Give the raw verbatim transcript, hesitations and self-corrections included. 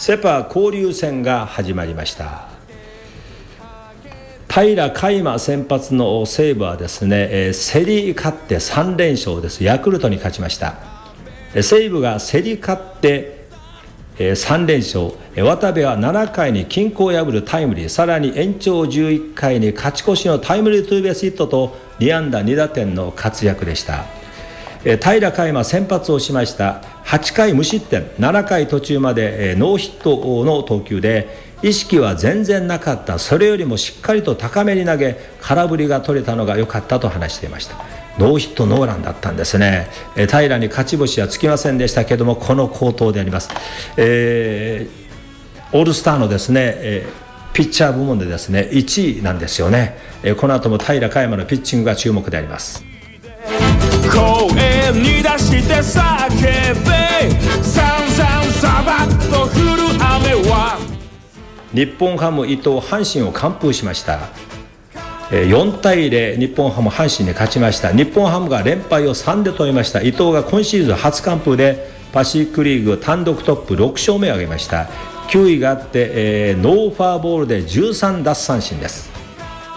セ・パ交流戦が始まりました。平海馬先発の西武はですね、えー、競り勝ってさん連勝です。ヤクルトに勝ちました。西武が競り勝ってさん連勝、渡部はななかいに均衡を破るタイムリー、さらに延長じゅういっかいに勝ち越しのタイムリーツーベースヒットとに安打に打点の活躍でした。平海馬先発をしました。はちかい無失点、ななかい途中までノーヒットの投球で意識は全然なかった。それよりもしっかりと高めに投げ、空振りが取れたのが良かったと話していました。ノーヒットノーランだったんですね。え平に勝ち星はつきませんでしたけども、この好投であります。えー、オールスターのですね、えー、ピッチャー部門でですねいちいなんですよね。えー、この後も平海馬のピッチングが注目であります。 声に出して叫べ、さんさんさばっと降る雨は。 日本ハム伊藤、阪神を完封しました。よんたいゼロ、日本ハム阪神に勝ちました。日本ハムが連敗をさんで止めました。伊藤が今シーズン初完封でパシフィックリーグ単独トップろく勝目を挙げました。きゅういがあって、えー、ノーファーボールでじゅうさん奪三振です。